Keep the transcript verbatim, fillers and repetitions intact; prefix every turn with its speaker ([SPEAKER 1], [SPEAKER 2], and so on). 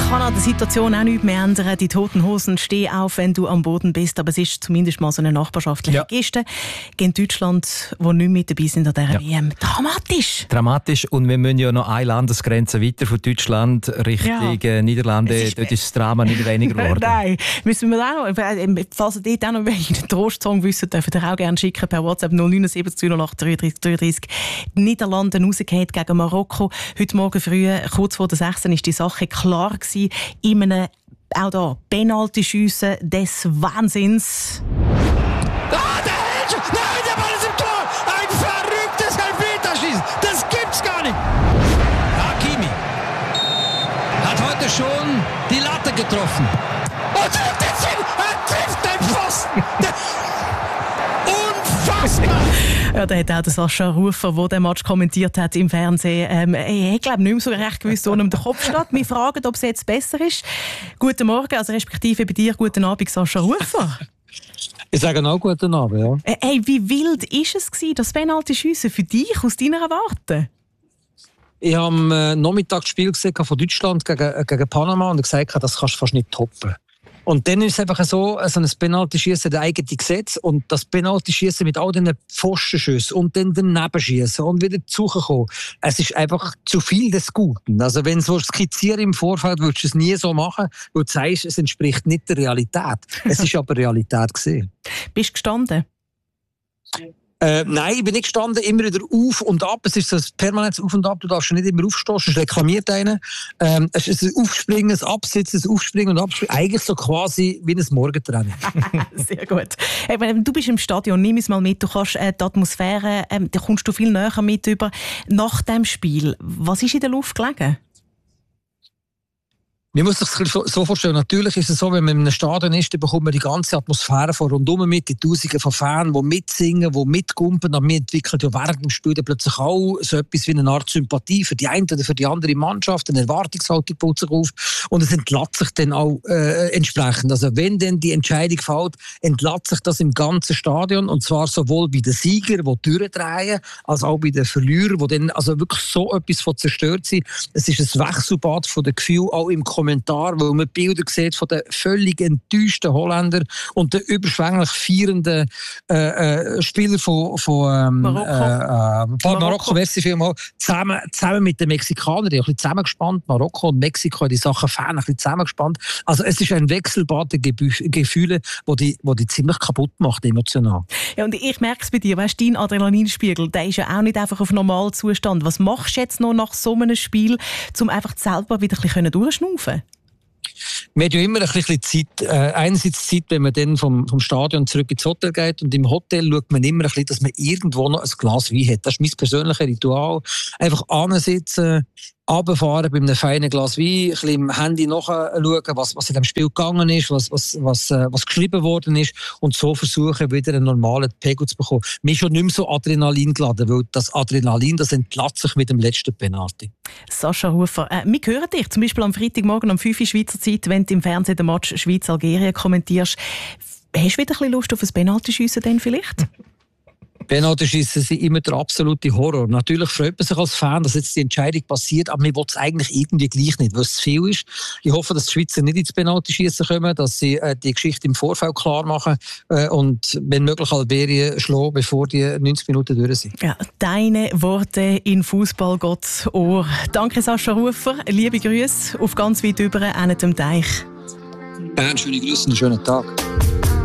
[SPEAKER 1] Kann an der Situation auch nichts mehr ändern. Die Toten Hosen stehen auf, wenn du am Boden bist. Aber es ist zumindest mal so eine nachbarschaftliche ja. Geste gegen Deutschland, die nicht mit dabei sind an dieser ja. W M. Dramatisch.
[SPEAKER 2] Dramatisch. Und wir müssen ja noch eine Landesgrenze weiter von Deutschland Richtung ja. Niederlande. Ist dort ist das Drama nicht weniger geworden.
[SPEAKER 1] Nein. Müssen wir auch noch, falls ihr dort auch noch einen Trostsong wissen, dürft ihr auch gerne schicken per WhatsApp null neun sieben null acht drei drei drei drei. Die Niederlande rausgefallen gegen Marokko. Heute Morgen früh, kurz vor der sechs, ist die Sache klar gewesen. In einem, auch da, Penalty-Schiessen des Wahnsinns.
[SPEAKER 3] Ah, der hält schon! Nein, der Ball ist im Tor! Ein verrücktes Elfmeterschießen! Das gibt's gar nicht! Hakimi hat heute schon die Latte getroffen. Und trifft jetzt hin! Er trifft den Pfosten! Unfassbar!
[SPEAKER 1] Ja, da hat auch der Sascha Rufer, der den Match kommentiert hat im Fernsehen, ähm, ich glaube nicht mehr so recht gewusst, wo er um den Kopf steht. Wir fragen, ob es jetzt besser ist. Guten Morgen, also respektive bei dir, guten Abend, Sascha Rufer.
[SPEAKER 4] Ich sage auch guten Abend, ja.
[SPEAKER 1] Äh, hey, wie wild war es gewesen, das Penalty-Schiessen für dich aus deiner Warte?
[SPEAKER 4] Ich habe am äh, Nachmittag das Spiel gesehen von Deutschland gegen, äh, gegen Panama und gesagt, das kannst du fast nicht toppen. Und dann ist es einfach so, so ein Penalty-Schiessen, der eigene Gesetz. Und das Penalty-Schiessen mit all diesen Pfostenschüssen und dann daneben schiessen und wieder zurückkommen. Es ist einfach zu viel des Guten. Also wenn du so skizzieren im Vorfeld, würdest du es nie so machen, weil du sagst, es entspricht nicht der Realität. Es ist aber Realität gewesen.
[SPEAKER 1] Bist du gestanden?
[SPEAKER 4] Äh, nein, ich bin nicht gestanden, immer wieder auf und ab. Es ist so ein permanentes Auf und Ab. Du darfst nicht immer aufstehen, sonst reklamiert einer. Ähm, es ist ein Aufspringen, ein Absitzen, ein Aufspringen und Abspringen. Eigentlich so quasi wie ein Morgentraining.
[SPEAKER 1] Sehr gut. Du bist im Stadion, nimm es mal mit. Du kannst äh, die Atmosphäre, äh, da kommst du viel näher mit über. Nach dem Spiel, was ist in der Luft gelegen?
[SPEAKER 4] Man muss sich das so vorstellen, natürlich ist es so, wenn man in einem Stadion ist, dann bekommt man die ganze Atmosphäre von rundum mit, die Tausende von Fans, die mitsingen, die mitgumpen. Und wir entwickeln ja während dem Spiel plötzlich auch so etwas wie eine Art Sympathie für die eine oder für die andere Mannschaft, eine Erwartungshaltung baut sich auf und es entlädt sich dann auch äh, entsprechend. Also wenn dann die Entscheidung fällt, entlädt sich das im ganzen Stadion und zwar sowohl bei den Siegern, die durchdrehen, als auch bei den Verlierern, die dann also wirklich so etwas von zerstört sind. Es ist ein Wechselbad von den Gefühlen, auch im Kommentar, weil man Bilder sieht von den völlig enttäuschten Holländern und den überschwänglich feiernden äh, äh, Spielern von, von ähm,
[SPEAKER 1] Marokko.
[SPEAKER 4] Äh, äh, Marokko, Marokko merci vielmals, zusammen, zusammen mit den Mexikanern, die haben ein bisschen zusammengespannt, Marokko und Mexiko, die Sachen Fan ein bisschen zusammengespannt. Also es ist ein Wechselbad der Gefühle, wo die, wo die ziemlich kaputt macht, emotional.
[SPEAKER 1] Ja, und ich merke es bei dir, weißt, dein Adrenalinspiegel, der ist ja auch nicht einfach auf Normalzustand. Was machst du jetzt noch nach so einem Spiel, um einfach selber wieder ein bisschen durchschnaufen?
[SPEAKER 4] Man hat ja immer ein bisschen Zeit. Äh, einerseits Zeit, wenn man dann vom, vom Stadion zurück ins Hotel geht. Und im Hotel schaut man immer ein bisschen, dass man irgendwo noch ein Glas Wein hat. Das ist mein persönliches Ritual. Einfach ansitzen, runterfahren bei einem feinen Glas Wein, ein bisschen im Handy nachschauen, was, was in dem Spiel gegangen ist, was, was, was, äh, was geschrieben worden ist und so versuchen, wieder einen normalen Pegel zu bekommen. Mir ist schon nicht mehr so Adrenalin geladen, weil das Adrenalin, das entlädt sich mit dem letzten Penalty.
[SPEAKER 1] Sascha Rufer, äh, wir hören dich zum Beispiel am Freitagmorgen um fünf Uhr Schweizer Zeit, wenn du im Fernsehen den Match Schweiz-Algerien kommentierst. Hast du wieder ein bisschen Lust auf ein Penalty-Schiessen denn vielleicht?
[SPEAKER 4] Penalty-Schiessen sind immer der absolute Horror. Natürlich freut man sich als Fan, dass jetzt die Entscheidung passiert, aber man will es eigentlich irgendwie gleich nicht, weil es zu viel ist. Ich hoffe, dass die Schweizer nicht ins Penalty-Schiessen kommen, dass sie äh, die Geschichte im Vorfeld klar machen äh, und wenn möglich Algerien schlagen, bevor die neunzig Minuten durch sind.
[SPEAKER 1] Ja, deine Worte in Fußballgotts Ohr. Danke Sascha Rufer, liebe Grüße auf ganz weit über an dem Teich.
[SPEAKER 4] Bern, schöne Grüße und einen schönen Tag.